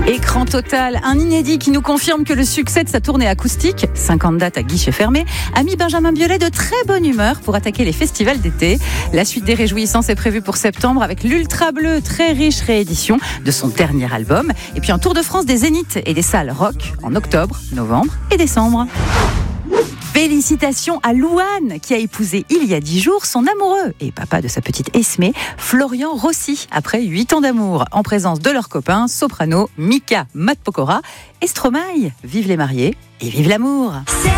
Écran total, un inédit qui nous confirme que le succès de sa tournée acoustique, 50 dates à guichet fermé, a mis Benjamin Biolay de très bonne humeur pour attaquer les festivals d'été. La suite des réjouissances est prévue pour septembre avec l'Ultra Bleu, très riche réédition de son dernier album. Et puis un tour de France des zéniths et des salles rock en octobre, novembre et décembre. Félicitations à Louane qui a épousé il y a 10 jours son amoureux et papa de sa petite Esmée, Florian Rossi, après 8 ans d'amour, en présence de leurs copains soprano Mika Matpokora et Stromae. Vive les mariés et vive l'amour!